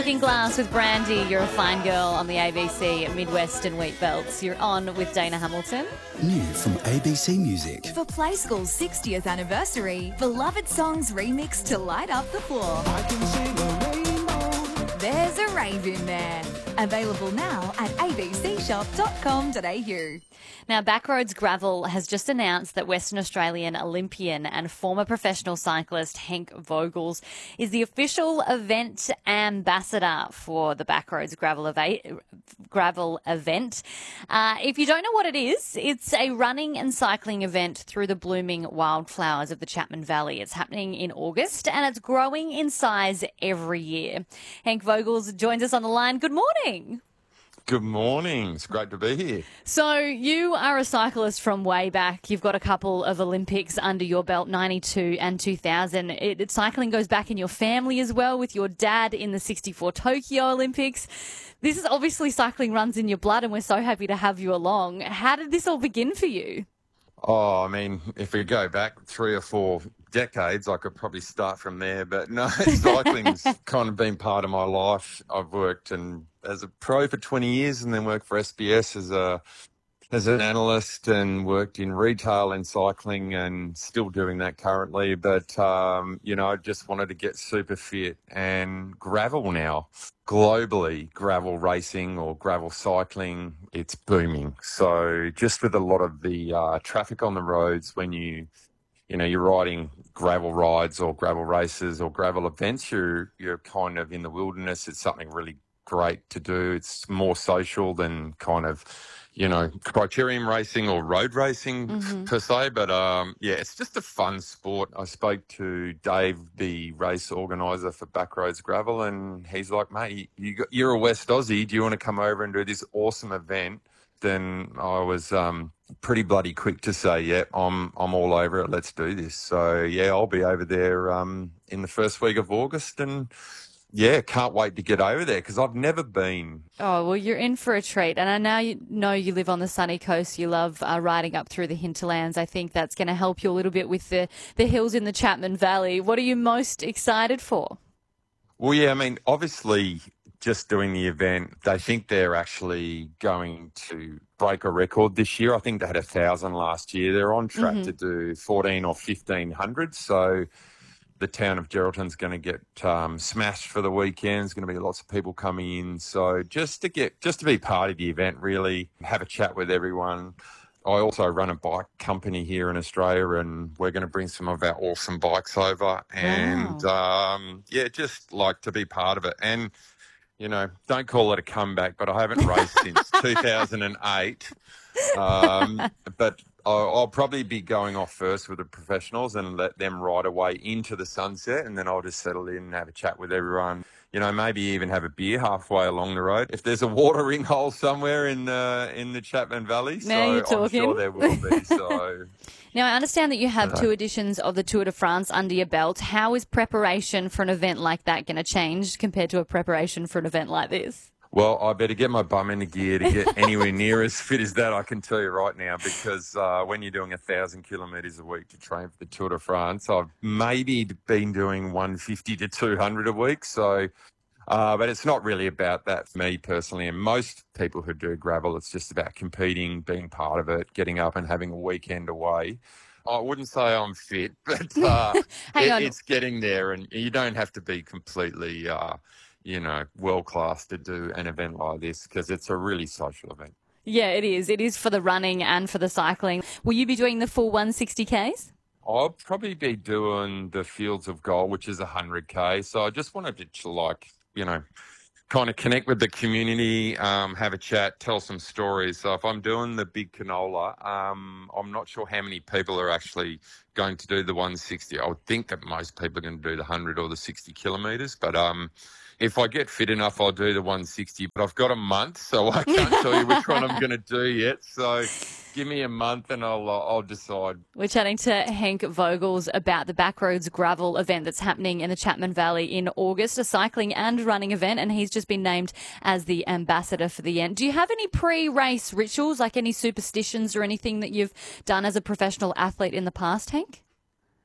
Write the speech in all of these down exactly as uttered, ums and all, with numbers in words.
Breaking Glass with Brandy. You're a fine girl on the A B C Midwest and Wheat Belts. You're on with Dana Hamilton. New from A B C Music. For Play School's sixtieth anniversary, beloved songs remixed to light up the floor. I can sing a rainbow. There's a rave in there. Available now at a b c shop dot com dot a u. Now, Backroads Gravel has just announced that Western Australian Olympian and former professional cyclist Henk Vogels is the official event ambassador for the Backroads Gravel, eva- Gravel event. Uh, if you don't know what it is, it's a running and cycling event through the blooming wildflowers of the Chapman Valley. It's happening in August and it's growing in size every year. Henk Vogels joins us on the line. Good morning. Good morning. It's great to be here. So you are a cyclist from way back. You've got a couple of Olympics under your belt, ninety-two and two thousand. It, it, cycling goes back in your family as well, with your dad in the sixty-four Tokyo Olympics. This is obviously cycling runs in your blood, and we're so happy to have you along. How did this all begin for you? Oh, I mean, if we go back three or four decades, I could probably start from there. But no, cycling's kind of been part of my life. I've worked and as a pro for twenty years and then worked for S B S as a as an analyst and worked in retail and cycling and still doing that currently. But, um, you know, I just wanted to get super fit and gravel now. Globally, gravel racing or gravel cycling, it's booming. So just with a lot of the uh, traffic on the roads when you, you know, you're riding gravel rides or gravel races or gravel events, you're, you're kind of in the wilderness. It's something really great to do. It's more social than kind of, you know, criterium racing or road racing mm-hmm. per se. But, um, yeah, it's just a fun sport. I spoke to Dave, the race organiser for Backroads Gravel, and he's like, mate, you got, you're a West Aussie. Do you want to come over and do this awesome event? Then I was um, pretty bloody quick to say, yeah, I'm I'm all over it. Let's do this. So, yeah, I'll be over there um, in the first week of August and, yeah, can't wait to get over there because I've never been. Oh, well, you're in for a treat. And I now you know you live on the sunny coast. You love uh, riding up through the hinterlands. I think that's going to help you a little bit with the, the hills in the Chapman Valley. What are you most excited for? Well, yeah, I mean, obviously just doing the event, they think they're actually going to break a record this year. I think they had a thousand last year. They're on track mm-hmm. to do fourteen or fifteen hundred. So the town of Geraldton's going to get um, smashed for the weekend. There's going to be lots of people coming in. So just to get, just to be part of the event, really have a chat with everyone. I also run a bike company here in Australia, and we're going to bring some of our awesome bikes over. And wow. um, yeah, just like to be part of it. And you know, don't call it a comeback, but I haven't raced since two thousand eight. Um, but I'll, I'll probably be going off first with the professionals and let them ride away into the sunset, and then I'll just settle in and have a chat with everyone. You know, maybe even have a beer halfway along the road if there's a watering hole somewhere in the in the Chapman Valley. Now so you're talking. I'm sure there will be. So. Now, I understand that you have No. two editions of the Tour de France under your belt. How is preparation for an event like that going to change compared to a preparation for an event like this? Well, I better get my bum into gear to get anywhere near as fit as that, I can tell you right now, because uh, when you're doing a thousand kilometres a week to train for the Tour de France, I've maybe been doing one fifty to two hundred a week. So, uh, but it's not really about that for me personally. And most people who do gravel, it's just about competing, being part of it, getting up and having a weekend away. I wouldn't say I'm fit, but uh, Hang it, on. it's getting there, and you don't have to be completely... Uh, you know, world-class to do an event like this because it's a really social event. Yeah, it is. It is for the running and for the cycling. Will you be doing the full one sixty Ks? I'll probably be doing the Fields of Gold, which is one hundred K. So I just wanted to, like, you know, kind of connect with the community, um, have a chat, tell some stories. So if I'm doing the big canola, um, I'm not sure how many people are actually going to do the one sixty. I would think that most people are going to do the one hundred or the sixty kilometres, but... um. If I get fit enough, I'll do the one sixty, but I've got a month, so I can't tell you which one I'm going to do yet. So give me a month and I'll uh, I'll decide. We're chatting to Henk Vogels about the Backroads Gravel event that's happening in the Chapman Valley in August, a cycling and running event, and he's just been named as the ambassador for the end. Do you have any pre-race rituals, like any superstitions or anything that you've done as a professional athlete in the past, Henk?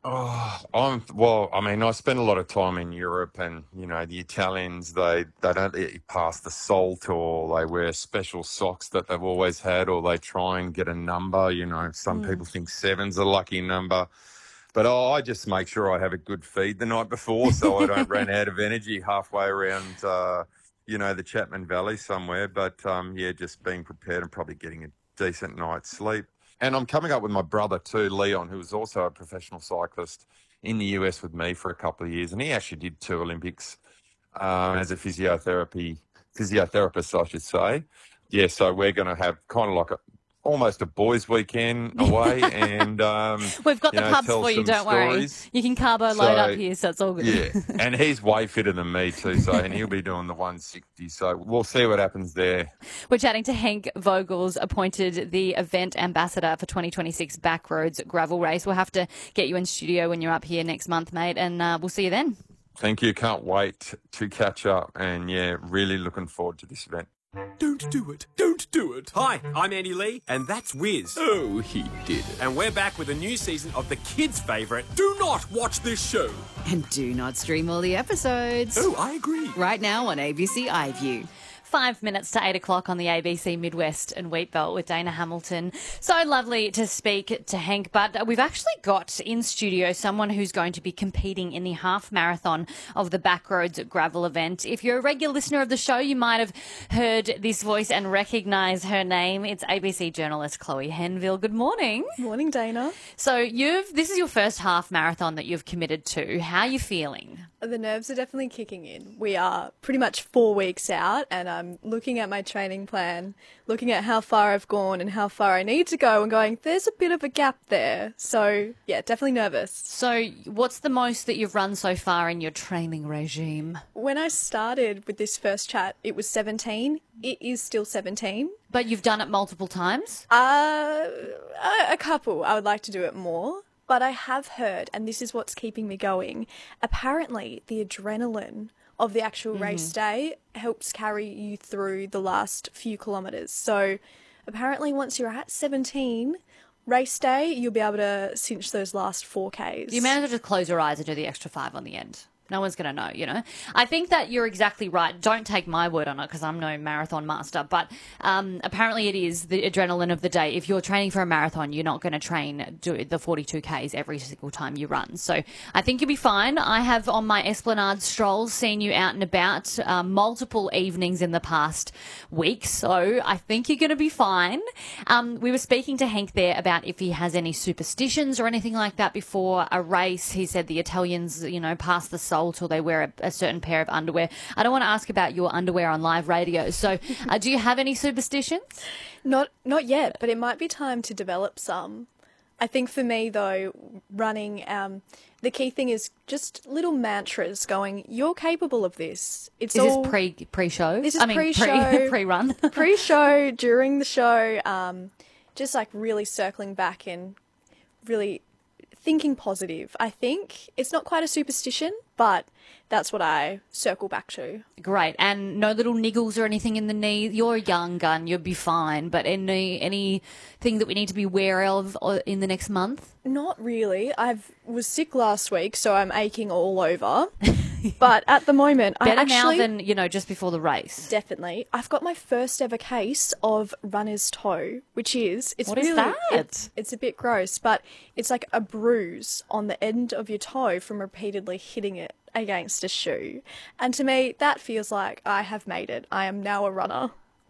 Oh, I'm well. I mean, I spend a lot of time in Europe, and you know, the Italians they they don't let you pass the salt, or they wear special socks that they've always had, or they try and get a number. You know, some people think seven's a lucky number, but oh, I just make sure I have a good feed the night before, so I don't run out of energy halfway around. Uh, you know, the Chapman Valley somewhere. But um, yeah, just being prepared and probably getting a decent night's sleep. And I'm coming up with my brother too, Leon, who was also a professional cyclist in the U S with me for a couple of years. And he actually did two Olympics um, as a physiotherapy physiotherapist, I should say. Yeah, so we're going to have kind of like a almost a boys' weekend away, and um, We've got you the know, pubs tell for you, some don't worry. stories. You can carbo So, load up here, so it's all good. Yeah, and he's way fitter than me too, so and he'll be doing the one sixty. So we'll see what happens there. We're chatting to Henk Vogels, appointed the event ambassador for twenty twenty-six Backroads Gravel Race. We'll have to get you in studio when you're up here next month, mate, and uh, we'll see you then. Thank you. Can't wait to catch up, and yeah, really looking forward to this event. Don't do it. Don't do it. Hi, I'm Andy Lee, and that's Wiz. Oh, he did it. And we're back with a new season of the kids' favourite. Do not watch this show. And do not stream all the episodes. Oh, I agree. Right now on A B C iView. Five minutes to eight o'clock on the A B C Midwest and Wheatbelt with Dana Hamilton. So lovely to speak to Henk, but we've actually got in studio someone who's going to be competing in the half marathon of the Backroads Gravel event. If you're a regular listener of the show, you might have heard this voice and recognise her name. It's A B C journalist Chloe Henville. Good morning. Morning, Dana. So you've this is your first half marathon that you've committed to. How are you feeling? The nerves are definitely kicking in. We are pretty much four weeks out, and I'm looking at my training plan, looking at how far I've gone and how far I need to go, and going, there's a bit of a gap there. So, yeah, definitely nervous. So what's the most that you've run so far in your training regime? When I started with this first chat, it was seventeen. It is still seventeen. But you've done it multiple times? Uh, a, a couple. I would like to do it more. But I have heard, and this is what's keeping me going, apparently the adrenaline of the actual mm-hmm. race day helps carry you through the last few kilometres. So apparently once you're at seventeen, race day, you'll be able to cinch those last four Ks. You may as well just close your eyes and do the extra five on the end. No one's going to know, you know. I think that you're exactly right. Don't take my word on it because I'm no marathon master. But um, apparently it is the adrenaline of the day. If you're training for a marathon, you're not going to train do the forty-two Ks every single time you run. So I think you'll be fine. I have on my Esplanade strolls seen you out and about uh, multiple evenings in the past week. So I think you're going to be fine. Um, we were speaking to Henk there about if he has any superstitions or anything like that before a race. He said the Italians, you know, pass the salt or they wear a, a certain pair of underwear. I don't want to ask about your underwear on live radio. So uh, do you have any superstitions? Not not yet, but it might be time to develop some. I think for me, though, running, um, the key thing is just little mantras going, you're capable of this. It's is all, this pre, pre-show? This is I mean, pre-show. Pre, pre-run. Pre-show, during the show, um, just like really circling back and really thinking positive. I think it's not quite a superstition, but that's what I circle back to. Great. And no little niggles or anything in the knee. You're a young gun. You'll be fine. But any anything that we need to be aware of in the next month? Not really. I was sick last week, so I'm aching all over. But at the moment, I Better actually... now than, you know, just before the race. Definitely. I've got my first ever case of runner's toe, which is... It's What is really, that? It's, it's a bit gross, but it's like a bruise on the end of your toe from repeatedly hitting it against a shoe. And to me, that feels like I have made it. I am now a runner.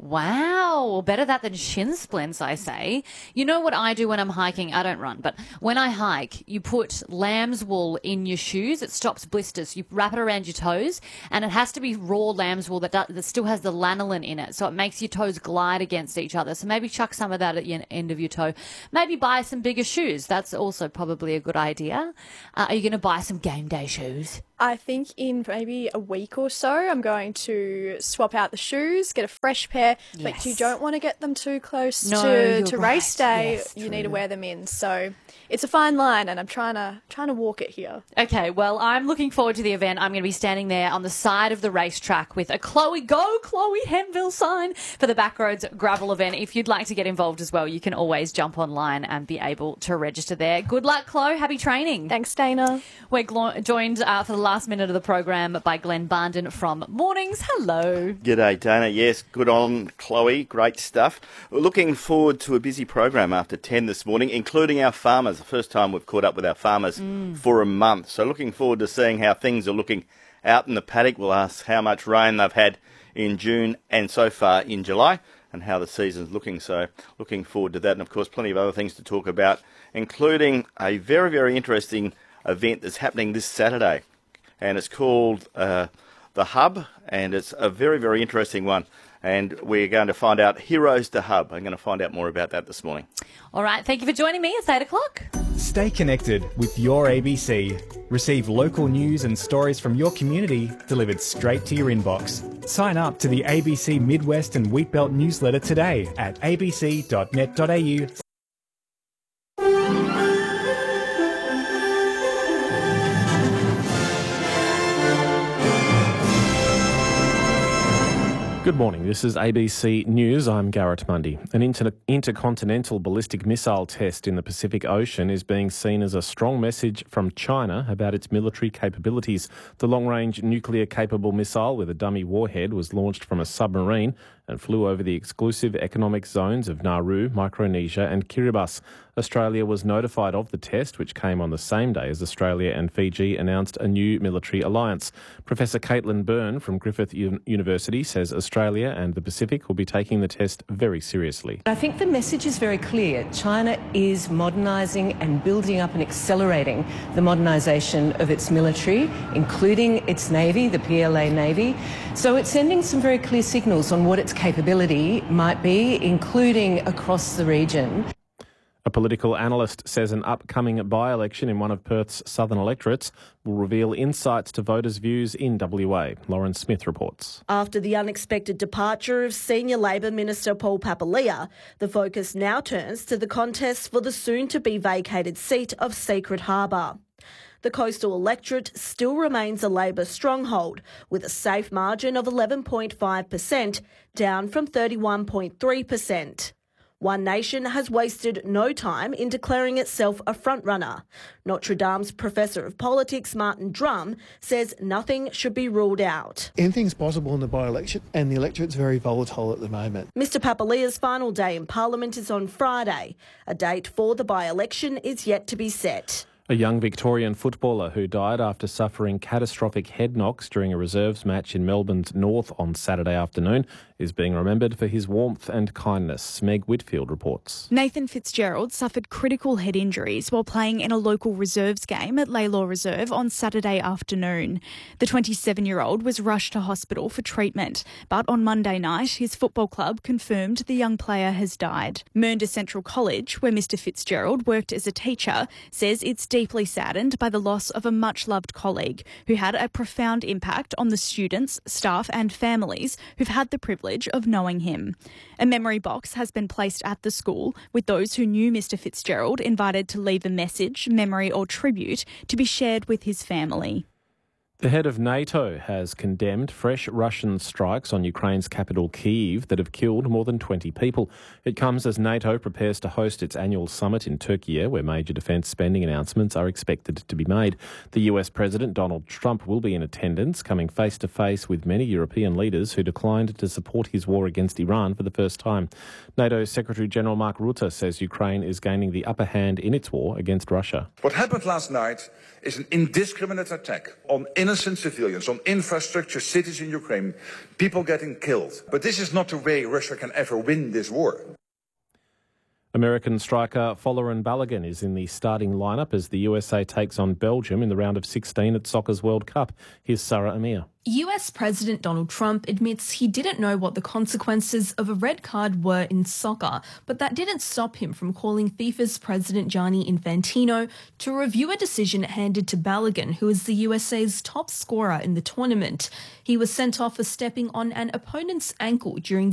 Wow, better that than shin splints, I say. You know what I do when I'm hiking? I don't run, but when I hike, you put lamb's wool in your shoes. It stops blisters. You wrap it around your toes, and it has to be raw lamb's wool that, that still has the lanolin in it, so it makes your toes glide against each other. So maybe chuck some of that at the end of your toe. Maybe buy some bigger shoes. That's also probably a good idea. Uh, are you going to buy some game day shoes? I think in maybe a week or so, I'm going to swap out the shoes, get a fresh pair, wear, but Yes. you don't want to get them too close No, to, you're to right. race day. Yes, you need to true. wear them in. So it's a fine line, and I'm trying to trying to walk it here. Okay, well, I'm looking forward to the event. I'm going to be standing there on the side of the racetrack with a Chloe Go, Chloe Henville sign for the Backroads Gravel event. If you'd like to get involved as well, you can always jump online and be able to register there. Good luck, Chloe. Happy training. Thanks, Dana. We're glo- joined uh, for the last minute of the program by Glenn Barnden from Mornings. Hello. G'day, Dana. Yes, good on, Chloe. Great stuff. We're looking forward to a busy program after ten this morning, including our farmers. The first time we've caught up with our farmers mm. for a month. So looking forward to seeing how things are looking out in the paddock. We'll ask how much rain they've had in June and so far in July and how the season's looking. So looking forward to that. And, of course, plenty of other things to talk about, including a very, very interesting event that's happening this Saturday. And it's called uh, The Hub, and it's a very, very interesting one. And we're going to find out Heroes to Hub. I'm going to find out more about that this morning. All right, thank you for joining me. It's eight o'clock. Stay connected with your A B C. Receive local news and stories from your community delivered straight to your inbox. Sign up to the A B C Midwest and Wheatbelt newsletter today at a b c dot net dot a u. Good morning, this is A B C News. I'm Garrett Mundy. An inter- intercontinental ballistic missile test in the Pacific Ocean is being seen as a strong message from China about its military capabilities. The long-range nuclear-capable missile with a dummy warhead was launched from a submarine and flew over the exclusive economic zones of Nauru, Micronesia and Kiribati. Australia was notified of the test, which came on the same day as Australia and Fiji announced a new military alliance. Professor Caitlin Byrne from Griffith U- University says Australia and the Pacific will be taking the test very seriously. I think the message is very clear. China is modernising and building up and accelerating the modernisation of its military, including its Navy, the P L A Navy. So it's sending some very clear signals on what its capability might be, including across the region. A political analyst says an upcoming by-election in one of Perth's southern electorates will reveal insights to voters' views in W A. Lauren Smith reports. After the unexpected departure of Senior Labor Minister Paul Papalia, the focus now turns to the contest for the soon-to-be vacated seat of Secret Harbour. The coastal electorate still remains a Labor stronghold, with a safe margin of eleven point five percent, down from thirty-one point three percent. One Nation has wasted no time in declaring itself a frontrunner. Notre Dame's Professor of Politics, Martin Drum, says nothing should be ruled out. Anything's possible in the by-election, and the electorate's very volatile at the moment. Mister Papalia's final day in Parliament is on Friday. A date for the by-election is yet to be set. A young Victorian footballer who died after suffering catastrophic head knocks during a reserves match in Melbourne's North on Saturday afternoon is being remembered for his warmth and kindness. Meg Whitfield reports. Nathan Fitzgerald suffered critical head injuries while playing in a local reserves game at Laylaw Reserve on Saturday afternoon. The twenty-seven-year-old was rushed to hospital for treatment, but on Monday night his football club confirmed the young player has died. Mernda Central College, where Mister Fitzgerald worked as a teacher, says it's deeply saddened by the loss of a much-loved colleague who had a profound impact on the students, staff and families who've had the privilege of knowing him. A memory box has been placed at the school with those who knew Mister Fitzgerald invited to leave a message, memory or tribute to be shared with his family. The head of NATO has condemned fresh Russian strikes on Ukraine's capital Kyiv that have killed more than twenty people. It comes as NATO prepares to host its annual summit in Turkey, where major defence spending announcements are expected to be made. The U S President Donald Trump will be in attendance, coming face-to-face with many European leaders who declined to support his war against Iran for the first time. NATO Secretary-General Mark Rutte says Ukraine is gaining the upper hand in its war against Russia. What happened last night is an indiscriminate attack on innocent civilians, on infrastructure, cities in Ukraine, people getting killed. But this is not the way Russia can ever win this war. American striker Folarin Balogun is in the starting lineup as the U S A takes on Belgium in the round of sixteen at Soccer's World Cup. Here's Sarah Amir. U S President Donald Trump admits he didn't know what the consequences of a red card were in soccer, but that didn't stop him from calling FIFA's President Gianni Infantino to review a decision handed to Balogun, who is the U S A's top scorer in the tournament. He was sent off for stepping on an opponent's ankle during